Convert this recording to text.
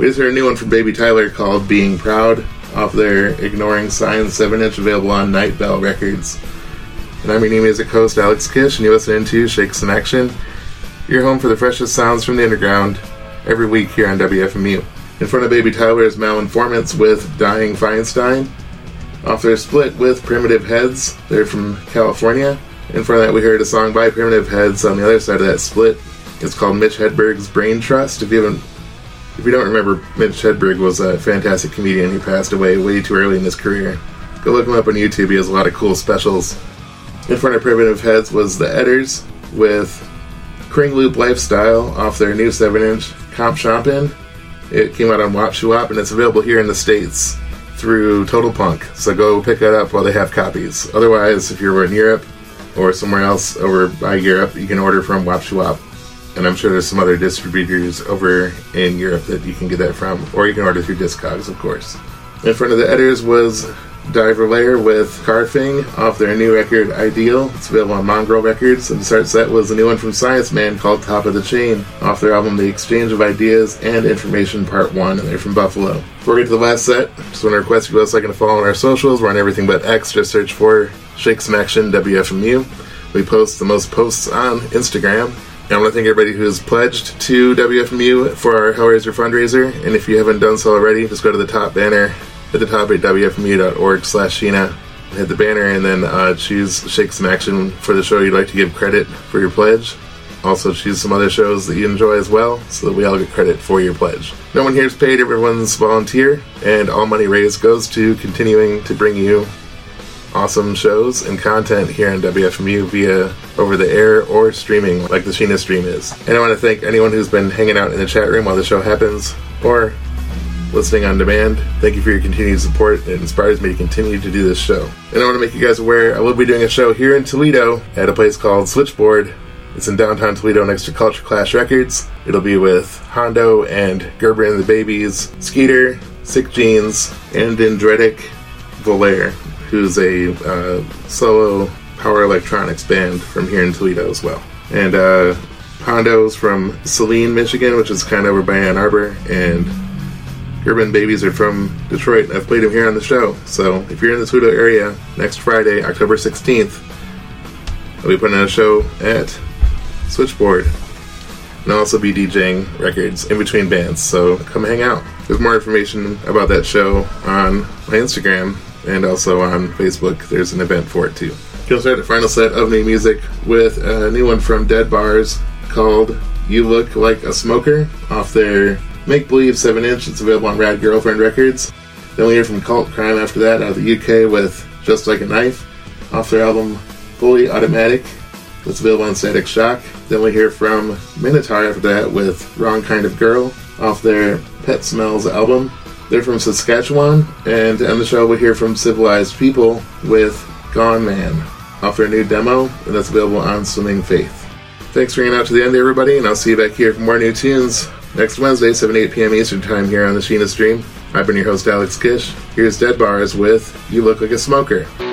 We just heard a new one from Baby Tyler called Being Proud off their Ignoring Signs 7-inch, available on Night Bell Records. And I'm your new music host, Alex Kish, and you're listening to Shakes in Action, your home for the freshest sounds from the underground, every week here on WFMU. In front of Baby Tyler is Malinformants with Dying Feinstein, off their split with Primitive Heads. They're from California. In front of that, we heard a song by Primitive Heads on the other side of that split. It's called Mitch Hedberg's Brain Trust. If you don't remember, Mitch Hedberg was a fantastic comedian who passed away way too early in his career. Go look him up on YouTube. He has a lot of cool specials. In front of Primitive Heads was The Edders with Kring Loop Lifestyle off their new 7-inch Comp Shompin'. It came out on Wap Shwap, and it's available here in the States through Total Punk. So go pick that up while they have copies. Otherwise, if you're in Europe or somewhere else over by Europe, you can order from Wap Shwap. And I'm sure there's some other distributors over in Europe that you can get that from. Or you can order through Discogs, of course. In front of The Edders was Diver Lair with Carfing off their new record Ideal. It's available on Mongrel Records. And to start set was a new one from Science Man called Top of the Chain off their album The Exchange of Ideas and Information Part 1. And they're from Buffalo. Before we get to the last set, just want to request you go a second to follow on our socials. We're on everything but X. Just search for Shakes in Action WFMU. We post the most posts on Instagram. And I want to thank everybody who has pledged to WFMU for our Hellraiser fundraiser. And if you haven't done so already, just go to the top banner at the top at wfmu.org/Sheena. Hit the banner and then choose Shakes in Action for the show you'd like to give credit for your pledge. Also choose some other shows that you enjoy as well, so that we all get credit for your pledge. No one here is paid, everyone's volunteer, and all money raised goes to continuing to bring you awesome shows and content here on WFMU via over the air or streaming like the Sheena stream is. And I want to thank anyone who's been hanging out in the chat room while the show happens or listening on demand. Thank you for your continued support. It inspires me to continue to do this show. And I want to make you guys aware I will be doing a show here in Toledo at a place called Switchboard. It's in downtown Toledo next to Culture Clash Records. It'll be with Hondo and Gerber and the Babies, Skeeter, Sick Jeans, and Dendritic Volaire, who's a solo power electronics band from here in Toledo as well. And Hondo's from Saline, Michigan, which is kind of over by Ann Arbor, and Urban Babies are from Detroit. I've played them here on the show. So if you're in the Toledo area, next Friday, October 16th, I'll be putting on a show at Switchboard. And I'll also be DJing records in between bands, so come hang out. There's more information about that show on my Instagram and also on Facebook. There's an event for it too. We'll start the final set of new music with a new one from Dead Bars called You Look Like a Smoker off their Make Believe 7-inch. It's available on Rad Girlfriend Records. Then we hear from Cult Crime after that out of the UK with Just Like a Knife off their album Fully Automatic. That's available on Static Shock. Then we hear from Minotaur after that with Wrong Kind of Girl off their Pet Smells album. They're from Saskatchewan. And to end the show we hear from Civilized People with Gone Man off their new demo, and that's available on Swimming Faith. Thanks for hanging out to the end, everybody, and I'll see you back here for more new tunes next Wednesday, 7 to 8 p.m. Eastern Time here on the Sheena stream. I've been your host, Alex Kish. Here's Dead Bars with You Look Like a Smoker.